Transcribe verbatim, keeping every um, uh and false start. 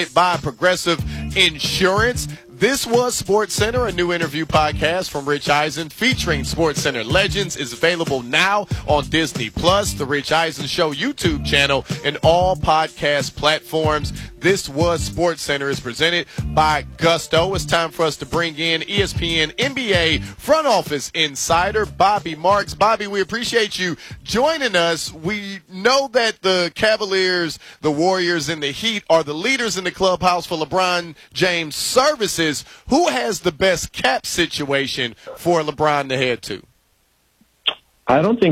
by Progressive Insurance. This was SportsCenter, a new interview podcast from Rich Eisen featuring SportsCenter legends, is available now on Disney Plus, the Rich Eisen Show YouTube channel, and all podcast platforms. This was SportsCenter is presented by Gusto. It's time for us to bring in E S P N N B A front office insider Bobby Marks. Bobby, we appreciate you joining us. We know that the Cavaliers, the Warriors, and the Heat are the leaders in the clubhouse for LeBron James services. Who has the best cap situation for LeBron to head to? I don't think